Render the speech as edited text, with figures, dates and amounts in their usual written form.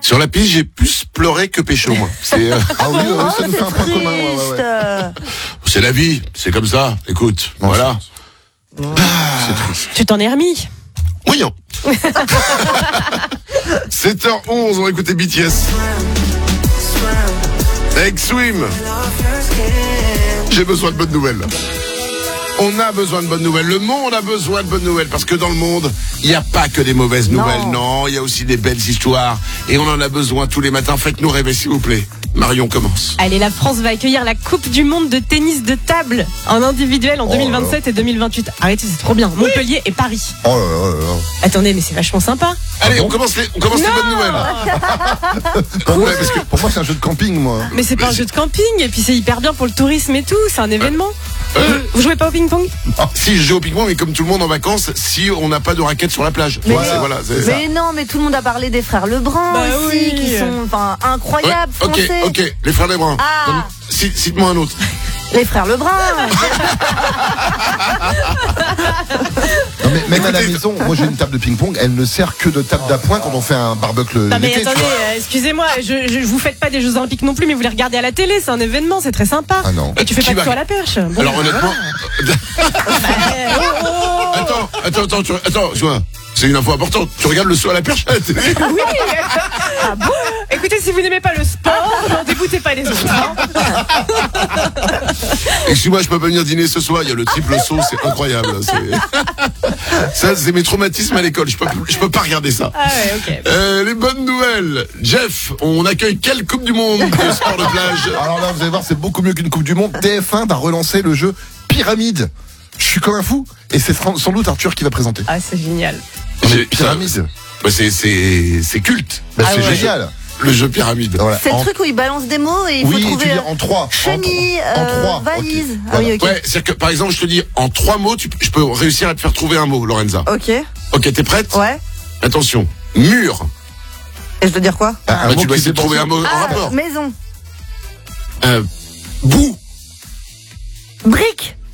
Sur la piste, j'ai plus pleuré que pécho, moi. C'est, Ah oui, ça nous fait un point commun. triste. c'est la vie, c'est comme ça. Écoute, Non, voilà. C'est triste. Tu t'en es remis. Voyons. 7h11, on va écouter BTS. Avec Swim. J'ai besoin de bonnes nouvelles. On a besoin de bonnes nouvelles. Le monde a besoin de bonnes nouvelles. Parce que dans le monde, il n'y a pas que des mauvaises nouvelles. Non, il y a aussi des belles histoires. Et on en a besoin tous les matins. Faites-nous rêver, s'il vous plaît. Marion commence. Allez, la France va accueillir la Coupe du Monde de tennis de table en individuel en 2027 et 2028. Arrêtez, c'est trop bien. Montpellier et Paris. Oh là là là. Attendez, mais c'est vachement sympa. Allez, on commence les bonnes nouvelles. Pour moi, Ouais, parce que- pour moi, c'est un jeu de camping, moi. Mais c'est pas un jeu de camping et puis c'est hyper bien pour le tourisme et tout. C'est un événement. Vous jouez pas au ping-pong? Si je joue au ping-pong, mais comme tout le monde en vacances, si on n'a pas de raquettes sur la plage. Mais, C'est ça. mais non, mais tout le monde a parlé des frères Lebrun Bah aussi, oui. qui sont incroyables, Ouais, français. ok, les frères Lebrun. Ah. Cite-moi un autre. Les frères Lebrun. Non, mais même à la Écoutez, maison, moi j'ai une table de ping-pong, elle ne sert que de table d'appoint quand on fait un barbecue Non mais l'été, tu attendez, vois. excusez-moi, je vous faites pas des Jeux Olympiques non plus, mais vous les regardez à la télé, c'est un événement, c'est très sympa. Ah non. Et tu fais Qui pas de va- saut à la perche. Bon, Alors honnêtement, oh. attends, Joël, c'est une info importante. Tu regardes le saut à la perche à la télé? Oui. Ah bon? Écoutez, si vous n'aimez pas le sport, n'en dégoûtez pas les autres. Hein. Excuse-moi, je peux pas venir dîner ce soir. Il y a le triple saut, c'est incroyable. Ça, c'est mes traumatismes à l'école. Je peux pas regarder ça. Ah ouais, ok. Les bonnes nouvelles. Jeff, on accueille quelle Coupe du Monde de sport de plage? Alors là, vous allez voir, c'est beaucoup mieux qu'une Coupe du Monde. TF1 va relancer le jeu Pyramide. Je suis comme un fou. Et c'est sans doute Arthur qui va présenter. Ah, c'est génial. Pyramide. Bah, c'est culte. Bah, Ah c'est ouais. génial. Le jeu pyramide. Voilà. C'est le En- truc où ils balancent des mots et il faut Oui, tu trouver dis en 3. chenille, En 3. valise. Ah Voilà. oui, ok. Ouais, c'est-à-dire que par exemple, je te dis en 3 mots, je peux réussir à te faire trouver un mot, Lorenza. Ok. Ok, t'es prête? Ouais. Attention. Mur. Et je dois dire quoi? Un Bah, mot tu vas qui essayer de dépend- trouver un mot en rapport. Maison. Bout. Brique.